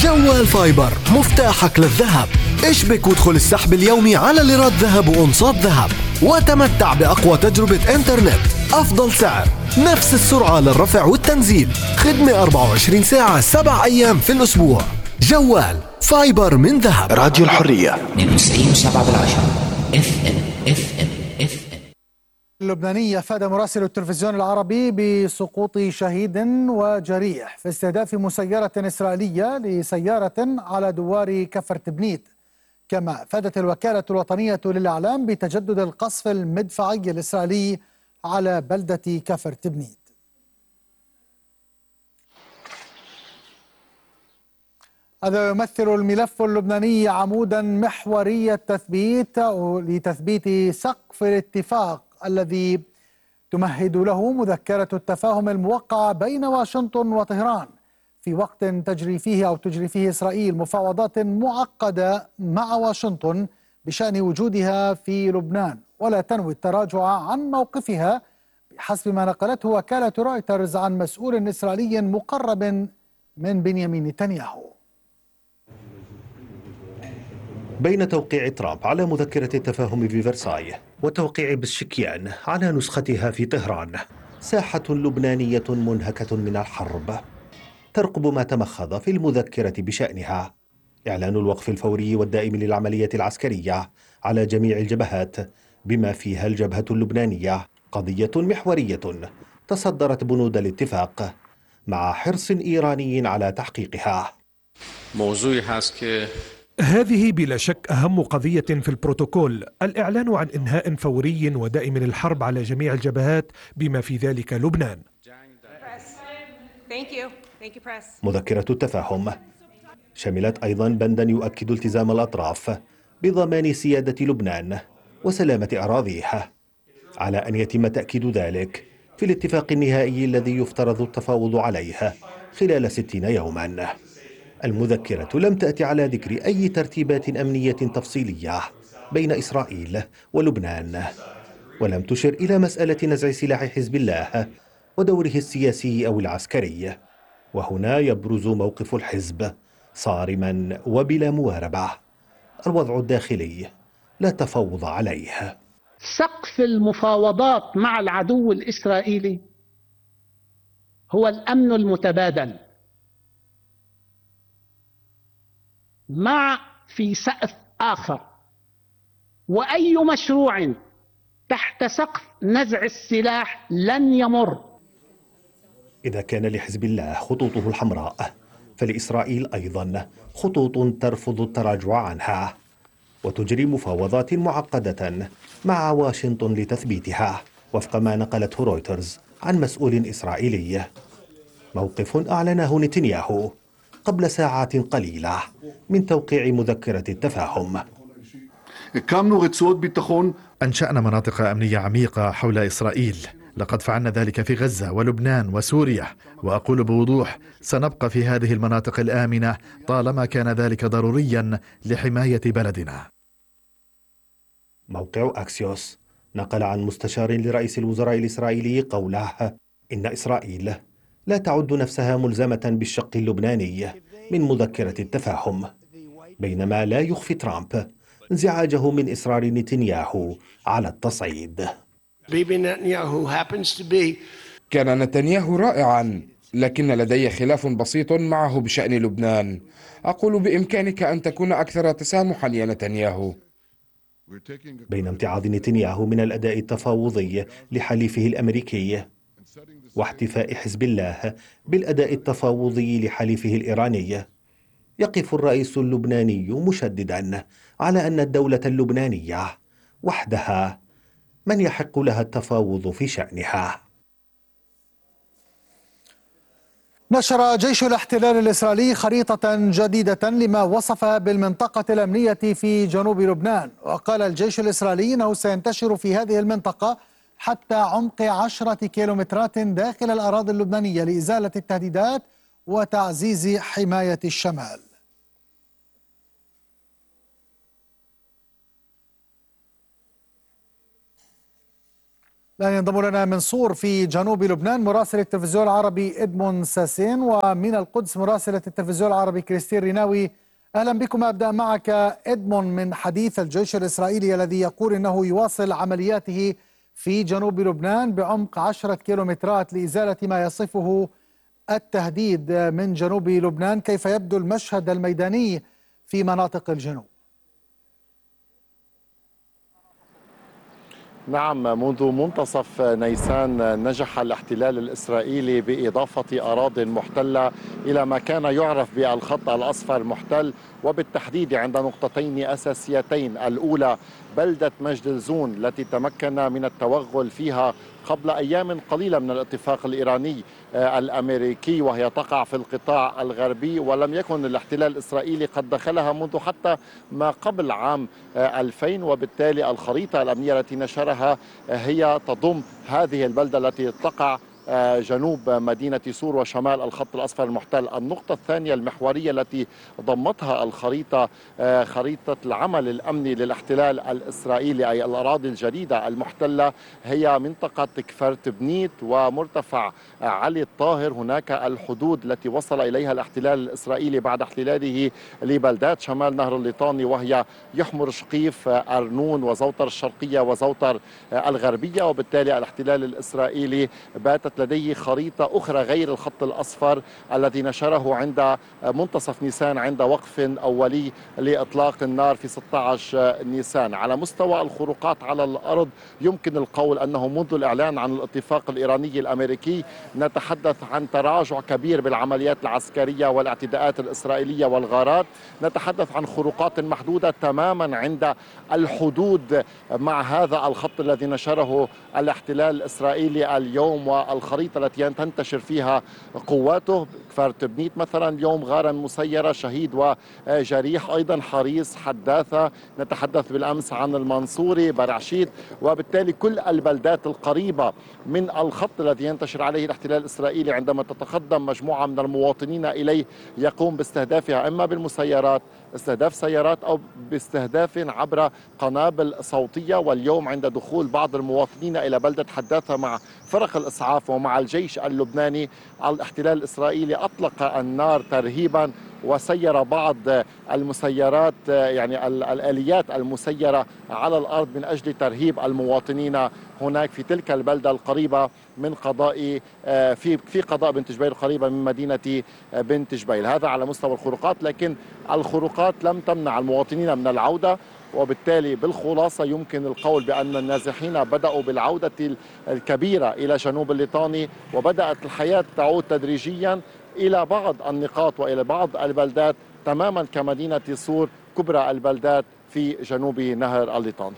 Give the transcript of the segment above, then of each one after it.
جوال فايبر، مفتاحك للذهب. اشبك وادخل السحب اليومي على ليرات ذهب وأنصات ذهب، وتمتع بأقوى تجربة انترنت، أفضل سعر، نفس السرعة للرفع والتنزيل، خدمة 24 ساعة 7 أيام في الأسبوع. جوال فايبر من ذهب. راديو الحرية 92.7 FM. اللبنانية أفاد مراسل التلفزيون العربي بسقوط شهيد وجريح في استهداف مسيرة إسرائيلية لسيارة على دوار كفر تبنيت. كما أفادت الوكالة الوطنية للإعلام بتجدد القصف المدفعي الإسرائيلي على بلدة كفر تبنيت. هذا يمثل الملف اللبناني عمودا محوري لتثبيت سقف الاتفاق الذي تمهد له مذكرة التفاهم الموقعة بين واشنطن وطهران، في وقت تجري فيه إسرائيل مفاوضات معقدة مع واشنطن بشأن وجودها في لبنان، ولا تنوي التراجع عن موقفها بحسب ما نقلته وكالة رويترز عن مسؤول إسرائيلي مقرب من بنيامين نتنياهو. بين توقيع ترامب على مذكرة التفاهم في فرساي وتوقيع بشكيان على نسختها في طهران، ساحة لبنانية منهكة من الحرب ترقب ما تمخض في المذكرة بشأنها: إعلان الوقف الفوري والدائم للعملية العسكرية على جميع الجبهات بما فيها الجبهة اللبنانية، قضية محورية تصدرت بنود الاتفاق مع حرص إيراني على تحقيقها. هذه بلا شك أهم قضية في البروتوكول، الإعلان عن إنهاء فوري ودائم للحرب على جميع الجبهات بما في ذلك لبنان. مذكرة التفاهم شملت أيضا بندا يؤكد التزام الأطراف بضمان سيادة لبنان وسلامة أراضيها، على أن يتم تأكيد ذلك في الاتفاق النهائي الذي يفترض التفاوض عليه خلال 60 يوما. المذكرة لم تأتي على ذكر أي ترتيبات أمنية تفصيلية بين إسرائيل ولبنان، ولم تشر إلى مسألة نزع سلاح حزب الله ودوره السياسي أو العسكري. وهنا يبرز موقف الحزب صارما وبلا مواربة: الوضع الداخلي لا تفاوض عليه. سقف المفاوضات مع العدو الإسرائيلي هو الأمن المتبادل، في سقف آخر، وأي مشروع تحت سقف نزع السلاح لن يمر. إذا كان لحزب الله خطوطه الحمراء، فلإسرائيل أيضا خطوط ترفض التراجع عنها، وتجري مفاوضات معقدة مع واشنطن لتثبيتها، وفق ما نقلته رويترز عن مسؤول إسرائيلي. موقف أعلنه نتنياهو قبل ساعات قليلة من توقيع مذكرة التفاهم. أنشأنا مناطق أمنية عميقة حول إسرائيل، لقد فعلنا ذلك في غزة ولبنان وسوريا، وأقول بوضوح: سنبقى في هذه المناطق الآمنة طالما كان ذلك ضروريا لحماية بلدنا. موقع أكسيوس نقل عن مستشار لرئيس الوزراء الإسرائيلي قوله إن إسرائيل لا تعد نفسها ملزمة بالشق اللبناني من مذكرة التفاهم، بينما لا يخفي ترامب انزعاجه من إصرار نتنياهو على التصعيد. كان نتنياهو رائعا، لكن لدي خلاف بسيط معه بشأن لبنان. أقول بإمكانك أن تكون أكثر تسامحا يا نتنياهو. بين امتعاض نتنياهو من الأداء التفاوضي لحليفه الأمريكي واحتفاء حزب الله بالأداء التفاوضي لحليفه الإيراني، يقف الرئيس اللبناني مشددا على أن الدولة اللبنانية وحدها من يحق لها التفاوض في شأنها. نشر جيش الاحتلال الإسرائيلي خريطة جديدة لما وصفها بالمنطقة الأمنية في جنوب لبنان، وقال الجيش الإسرائيلي أنه سينتشر في هذه المنطقة حتى عمق 10 كيلومترات داخل الأراضي اللبنانية لإزالة التهديدات وتعزيز حماية الشمال. الآن ينضم لنا من صور في جنوب لبنان مراسل التلفزيون العربي إدمون ساسين، ومن القدس مراسلة التلفزيون العربي كريستين ريناوي. أهلا بكم. أبدأ معك إدمون من حديث الجيش الإسرائيلي الذي يقول إنه يواصل عملياته في جنوب لبنان بعمق 10 كيلومترات لإزالة ما يصفه التهديد من جنوب لبنان. كيف يبدو المشهد الميداني في مناطق الجنوب؟ نعم، منذ منتصف نيسان نجح الاحتلال الإسرائيلي بإضافة أراضٍ محتلة إلى ما كان يعرف بالخط الأصفر المحتل، وبالتحديد عند نقطتين أساسيتين. الأولى بلدة مجد الزون التي تمكن من التوغل فيها قبل أيام قليلة من الاتفاق الإيراني الأمريكي، وهي تقع في القطاع الغربي، ولم يكن الاحتلال الإسرائيلي قد دخلها منذ حتى ما قبل عام 2000، وبالتالي الخريطة الأمنية التي نشرها هي تضم هذه البلدة التي تقع جنوب مدينة صور وشمال الخط الأصفر المحتل. النقطة الثانية المحورية التي ضمتها الخريطة خريطة العمل الأمني للاحتلال الإسرائيلي، أي الأراضي الجديدة المحتلة، هي منطقة كفرت بنيت ومرتفع علي الطاهر. هناك الحدود التي وصل إليها الاحتلال الإسرائيلي بعد احتلاله لبلدات شمال نهر الليطاني، وهي يحمر شقيف، أرنون، وزوطر الشرقية وزوطر الغربية. وبالتالي الاحتلال الإسرائيلي باتت لديه خريطة أخرى غير الخط الأصفر الذي نشره عند منتصف نيسان عند وقف أولي لإطلاق النار في 16 نيسان. على مستوى الخروقات على الأرض يمكن القول أنه منذ الإعلان عن الاتفاق الإيراني الأمريكي نتحدث عن تراجع كبير بالعمليات العسكرية والاعتداءات الإسرائيلية والغارات. نتحدث عن خروقات محدودة تماما عند الحدود مع هذا الخط الذي نشره الاحتلال الإسرائيلي اليوم، والخريطة التي تنتشر فيها قواته. كفرت بنيت مثلا اليوم غارة مسيرة، شهيد وجريح، أيضا حريص، حداثة، نتحدث بالأمس عن المنصوري، برعشيت. وبالتالي كل البلدات القريبة من الخط الذي ينتشر عليه الاحتلال الإسرائيلي عندما تتقدم مجموعة من المواطنين إليه يقوم باستهدافها إما بالمسيرات، استهداف سيارات، أو باستهداف عبر قنابل صوتية. واليوم عند دخول بعض المواطنين إلى بلدة حداثة مع فرق الإسعاف ومع الجيش اللبناني، الاحتلال الإسرائيلي أطلق النار ترهيبا وسير بعض المسيرات، يعني الآليات المسيرة على الأرض من أجل ترهيب المواطنين هناك في تلك البلدة القريبة من قضاء في قضاء بنت جبيل، قريبة من مدينة بنت جبيل. هذا على مستوى الخروقات، لكن الخروقات لم تمنع المواطنين من العودة. وبالتالي بالخلاصة يمكن القول بأن النازحين بدأوا بالعودة الكبيرة إلى جنوب الليطاني، وبدأت الحياة تعود تدريجيا إلى بعض النقاط وإلى بعض البلدات تماما كمدينة صور، كبرى البلدات في جنوب نهر الليطاني.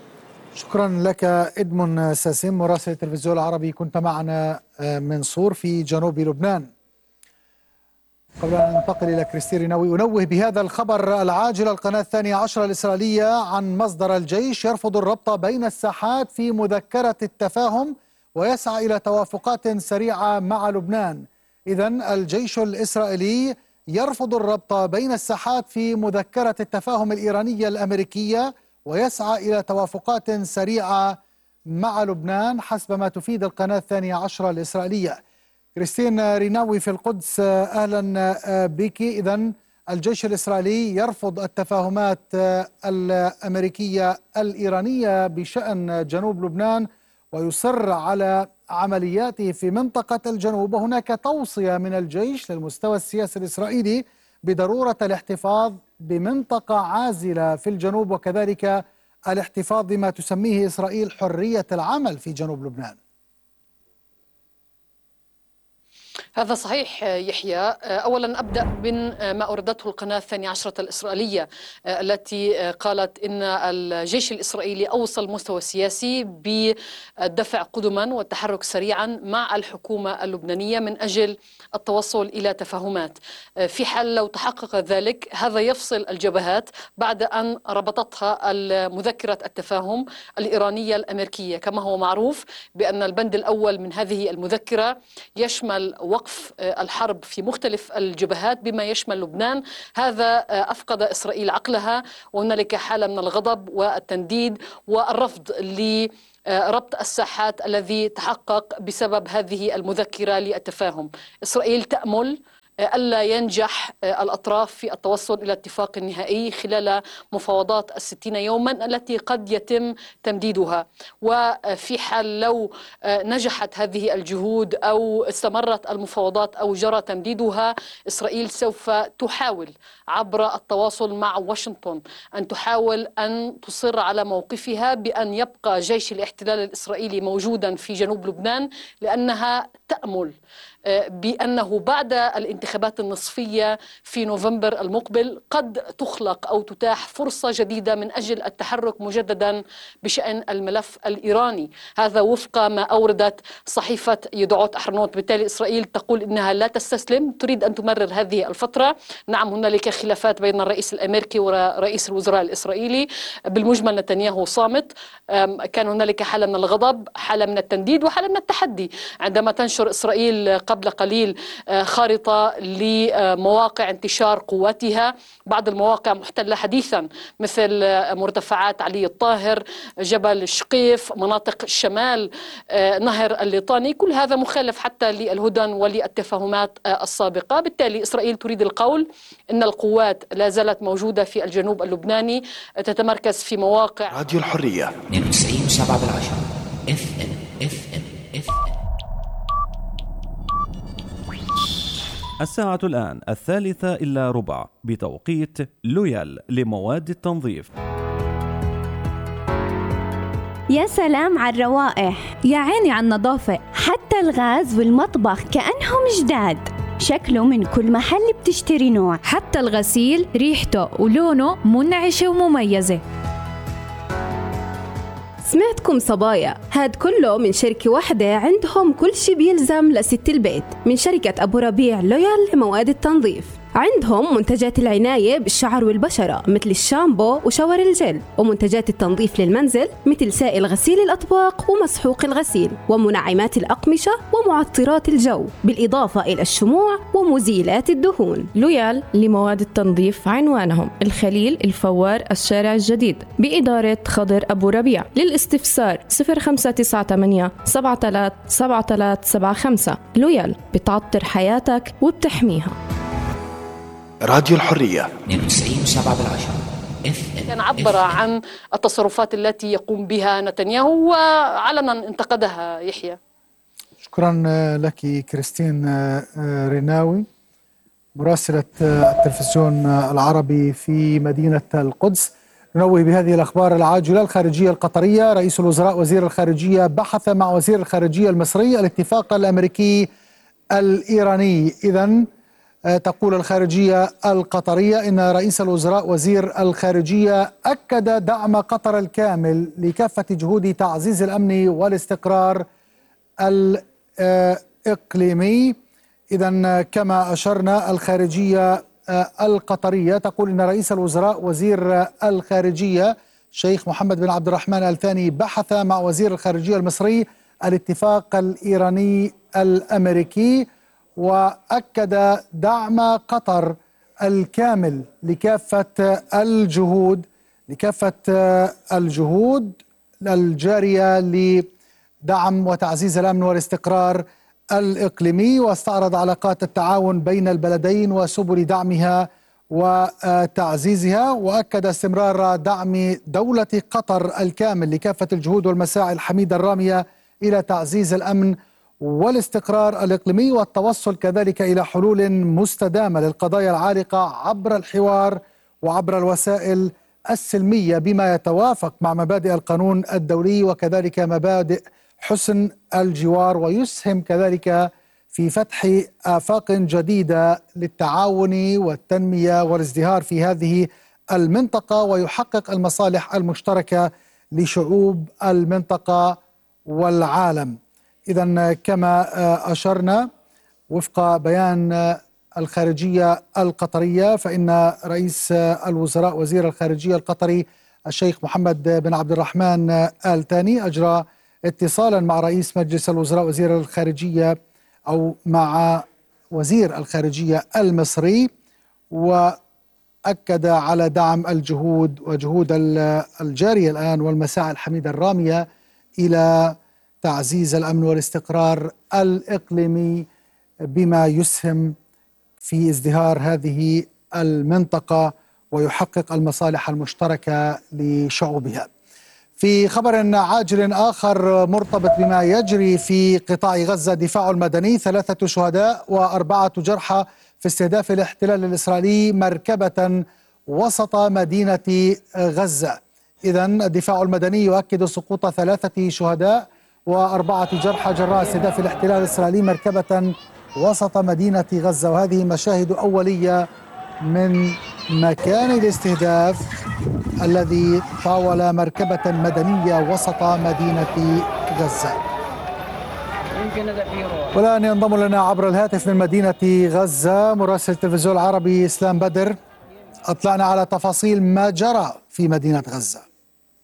شكرا لك إدمون ساسين مراسل التلفزيون العربي، كنت معنا من صور في جنوب لبنان. قبل أن ننتقل إلى كريستين ريناوي، أنوه بهذا الخبر العاجل. القناة 12 الإسرائيلية عن مصدر الجيش يرفض الربط بين الساحات في مذكرة التفاهم ويسعى إلى توافقات سريعة مع لبنان. إذن الجيش الإسرائيلي يرفض الربط بين الساحات في مذكرة التفاهم الإيرانية الأمريكية ويسعى إلى توافقات سريعة مع لبنان حسب ما تفيد القناة 12 الإسرائيلية. كريستين ريناوي في القدس، أهلا بك. إذن الجيش الإسرائيلي يرفض التفاهمات الأمريكية الإيرانية بشأن جنوب لبنان ويصر على عملياته في منطقة الجنوب، وهناك توصية من الجيش للمستوى السياسي الإسرائيلي بضرورة الاحتفاظ بمنطقة عازلة في الجنوب، وكذلك الاحتفاظ بما تسميه إسرائيل حرية العمل في جنوب لبنان. هذا صحيح يحيى. أولا أبدأ من ما أوردته القناة 12 الإسرائيلية التي قالت إن الجيش الإسرائيلي أوصل المستوى السياسي بالدفع قدما والتحرك سريعا مع الحكومة اللبنانية من أجل التوصل إلى تفاهمات. في حال لو تحقق ذلك هذا يفصل الجبهات بعد أن ربطتها مذكرة التفاهم الإيرانية الأمريكية. كما هو معروف بأن البند الأول من هذه المذكرة يشمل وقف وقف الحرب في مختلف الجبهات بما يشمل لبنان. هذا أفقد إسرائيل عقلها، وهنالك حالة من الغضب والتنديد والرفض لربط الساحات الذي تحقق بسبب هذه المذكرة للتفاهم. إسرائيل تأمل ألا ينجح الأطراف في التوصل إلى اتفاق نهائي خلال مفاوضات 60 يوما التي قد يتم تمديدها. وفي حال لو نجحت هذه الجهود أو استمرت المفاوضات أو جرى تمديدها، إسرائيل سوف تحاول عبر التواصل مع واشنطن أن تحاول أن تصر على موقفها بأن يبقى جيش الاحتلال الإسرائيلي موجودا في جنوب لبنان، لأنها تأمل بأنه بعد الانتخابات النصفية في نوفمبر المقبل قد تخلق أو تتاح فرصة جديدة من أجل التحرك مجددا بشأن الملف الإيراني. هذا وفق ما أوردت صحيفة يدعوت أحرنوت. بالتالي إسرائيل تقول إنها لا تستسلم، تريد أن تمرر هذه الفترة. نعم، هنالك خلافات بين الرئيس الأمريكي ورئيس الوزراء الإسرائيلي. بالمجمل نتنياهو صامت. كان هنالك حالة من الغضب، حالة من التنديد، وحالة من التحدي عندما تنشر إسرائيل قبل قليل خارطة لمواقع انتشار قواتها. بعض المواقع محتلة حديثا مثل مرتفعات علي الطاهر، جبل شقيف، مناطق شمال نهر الليطاني. كل هذا مخالف حتى للهدن وللتفاهمات السابقة. بالتالي إسرائيل تريد القول إن القوات لا زالت موجودة في الجنوب اللبناني، تتمركز في مواقع راديو الحرية 92.7 FM. الساعة الآن 3:03 بتوقيت لويال لمواد التنظيف. يا سلام على الروائح، يا عيني على النظافة، حتى الغاز والمطبخ كأنهم جداد. شكله من كل محل بتشتري نوع، حتى الغسيل ريحته ولونه منعشة ومميزة. سمعتكم صبايا، هاد كله من شركة واحدة عندهم كل شي بيلزم لست البيت، من شركة أبو ربيع لويال لمواد التنظيف. عندهم منتجات العناية بالشعر والبشرة مثل الشامبو وشاور الجل، ومنتجات التنظيف للمنزل مثل سائل غسيل الأطباق ومسحوق الغسيل، ومنعمات الأقمشة ومعطرات الجو، بالإضافة إلى الشموع ومزيلات الدهون. لويال لمواد التنظيف عنوانهم الخليل الفوار الشارع الجديد بإدارة خضر أبو ربيع. للاستفسار 0598 737375. لويال بتعطر حياتك وبتحميها. راديو الحرية 92.7 FM. كان عبر عن التصرفات التي يقوم بها نتنياهو وعلنا انتقدها. يحيى، شكرا لك كريستين ريناوي مراسلة التلفزيون العربي في مدينة القدس. ننوه بهذه الأخبار العاجلة. الخارجية القطرية، رئيس الوزراء وزير الخارجية بحث مع وزير الخارجية المصري الاتفاق الأمريكي الإيراني. إذن تقول الخارجية القطرية إن رئيس الوزراء وزير الخارجية أكد دعم قطر الكامل لكافة جهود تعزيز الأمن والاستقرار الإقليمي. إذن كما أشرنا، الخارجية القطرية تقول إن رئيس الوزراء وزير الخارجية شيخ محمد بن عبد الرحمن آل ثاني بحث مع وزير الخارجية المصري الاتفاق الإيراني الأمريكي، وأكد دعم قطر الكامل لكافة الجهود الجارية لدعم وتعزيز الأمن والاستقرار الإقليمي، واستعرض علاقات التعاون بين البلدين وسبل دعمها وتعزيزها، وأكد استمرار دعم دولة قطر الكامل لكافة الجهود والمساعي الحميدة الرامية إلى تعزيز الأمن والاستقرار الإقليمي، والتوصل كذلك إلى حلول مستدامة للقضايا العالقة عبر الحوار وعبر الوسائل السلمية بما يتوافق مع مبادئ القانون الدولي وكذلك مبادئ حسن الجوار، ويسهم كذلك في فتح آفاق جديدة للتعاون والتنمية والازدهار في هذه المنطقة، ويحقق المصالح المشتركة لشعوب المنطقة والعالم. إذن كما أشرنا وفق بيان الخارجية القطرية، فإن رئيس الوزراء وزير الخارجية القطري الشيخ محمد بن عبد الرحمن آل ثاني أجرى اتصالا مع رئيس مجلس الوزراء وزير الخارجية أو مع وزير الخارجية المصري، وأكد على دعم الجهود وجهود الجارية الآن والمساعي الحميدة الرامية إلى تعزيز الأمن والاستقرار الإقليمي بما يسهم في ازدهار هذه المنطقة ويحقق المصالح المشتركة لشعوبها. في خبر عاجل آخر مرتبط بما يجري في قطاع غزة، دفاع المدني 3 شهداء و4 جرحى في استهداف الاحتلال الإسرائيلي مركبة وسط مدينة غزة. إذن الدفاع المدني يؤكد سقوط 3 شهداء و4 جرحى جراء استهداف الاحتلال الإسرائيلي مركبة وسط مدينة غزة، وهذه مشاهد أولية من مكان الاستهداف الذي طاول مركبة مدنية وسط مدينة غزة. والآن ينضم لنا عبر الهاتف من مدينة غزة مراسل التلفزيون العربي إسلام بدر. أطلعنا على تفاصيل ما جرى في مدينة غزة.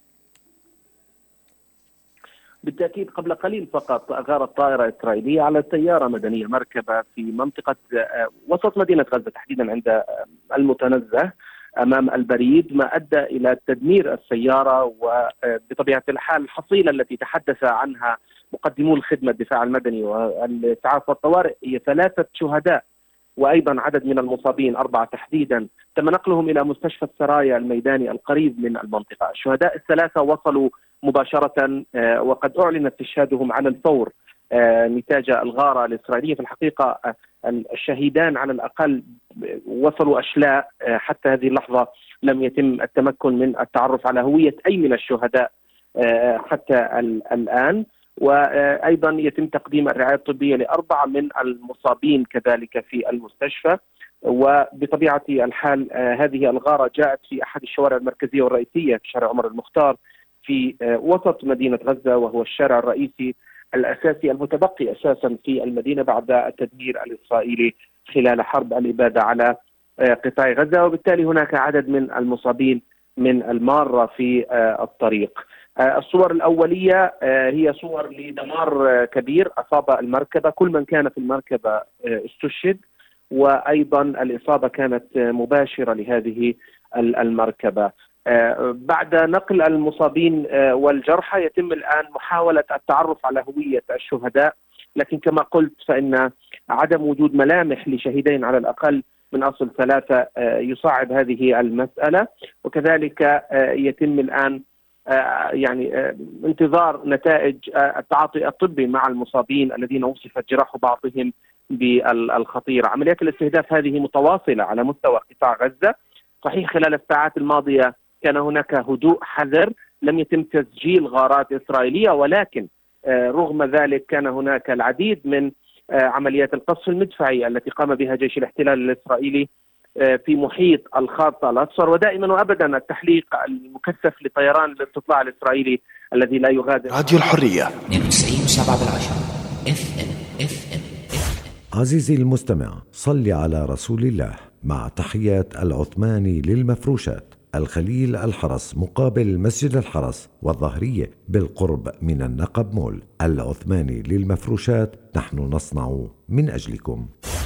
بالتأكيد قبل قليل فقط أغارت طائرة إسرائيلية على سيارة مدنية مركبة في منطقة وسط مدينة غزة، تحديدا عند المتنزه أمام البريد، ما أدى إلى تدمير السيارة. وبطبيعة الحال الحصيلة التي تحدث عنها مقدمو الخدمة الدفاع المدني والإسعاف والطوارئ هي 3 شهداء وأيضا عدد من المصابين 4 تحديدا، تم نقلهم إلى مستشفى السرايا الميداني القريب من المنطقة. الشهداء ال3 وصلوا مباشرة وقد أعلن استشهادهم على الفور نتاج الغارة الإسرائيلية. في الحقيقة الشهيدان على الأقل وصلوا أشلاء، حتى هذه اللحظة لم يتم التمكن من التعرف على هوية أي من الشهداء حتى الآن. وأيضا يتم تقديم الرعاية الطبية ل4 من المصابين كذلك في المستشفى. وبطبيعة الحال هذه الغارة جاءت في أحد الشوارع المركزية والرئيسية في شارع عمر المختار في وسط مدينة غزة، وهو الشارع الرئيسي الأساسي المتبقي أساسا في المدينة بعد التدمير الإسرائيلي خلال حرب الإبادة على قطاع غزة. وبالتالي هناك عدد من المصابين من المارة في الطريق. الصور الأولية هي صور لدمار كبير أصاب المركبة، كل من كان في المركبة استشهد، وأيضا الإصابة كانت مباشرة لهذه المركبة. بعد نقل المصابين والجرحى يتم الآن محاولة التعرف على هوية الشهداء، لكن كما قلت فإن عدم وجود ملامح لشهيدين على الأقل من أصل 3 يصعب هذه المسألة. وكذلك يتم الآن انتظار نتائج التعاطي الطبي مع المصابين الذين وصفت جراح بعضهم بالخطيرة. عمليات الاستهداف هذه متواصلة على مستوى قطاع غزة. صحيح خلال الساعات الماضية كان هناك هدوء حذر، لم يتم تسجيل غارات إسرائيلية، ولكن رغم ذلك كان هناك العديد من عمليات القصف المدفعي التي قام بها جيش الاحتلال الإسرائيلي في محيط الخط الأصفر، ودائما وأبدا التحليق المكثف لطيران الاستطلاع الإسرائيلي الذي لا يغادر. راديو الحرية 92.7 FM. عزيزي المستمع، صل على رسول الله مع تحيات العثماني للمفروشات، الخليل الحرس مقابل مسجد الحرس والظهرية بالقرب من النقب مول. العثماني للمفروشات، نحن نصنع من أجلكم.